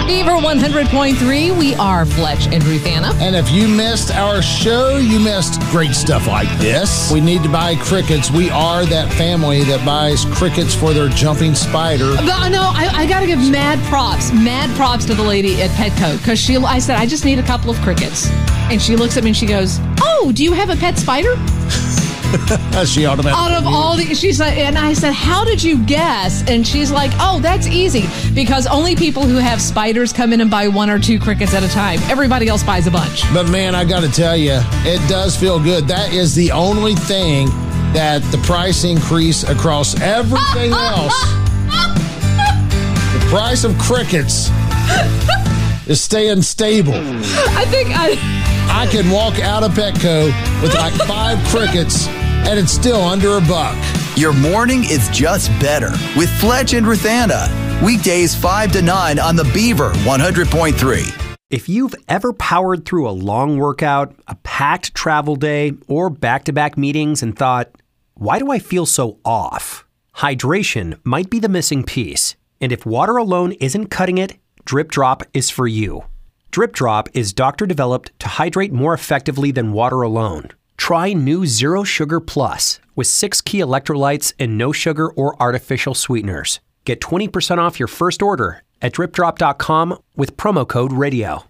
Beaver 100.3, we are Fletch and Ruthanna. And if you missed our show, you missed great stuff like this. We need to buy crickets. We are that family that buys crickets for their jumping spider. But, no, I got to give mad props to the lady at Petco. Because I said, I just need a couple of crickets. And she looks at me and she goes, oh, do you have a pet spider? She automatically out of all the, she's like, and I said, how did you guess? And she's like, oh, that's easy because only people who have spiders come in and buy 1 or 2 crickets at a time. Everybody else buys a bunch. But man, I got to tell you, it does feel good. That is the only thing that the price increase across everything else. The price of crickets is staying stable. I can walk out of Petco with like 5 crickets and it's still under $1. Your morning is just better with Fletch and Ruthanna. Weekdays 5 to 9 on the Beaver 100.3. If you've ever powered through a long workout, a packed travel day, or back-to-back meetings and thought, why do I feel so off? Hydration might be the missing piece. And if water alone isn't cutting it, Drip Drop is for you. Drip Drop is doctor-developed to hydrate more effectively than water alone. Try new Zero Sugar Plus with 6 key electrolytes and no sugar or artificial sweeteners. Get 20% off your first order at dripdrop.com with promo code RADIO.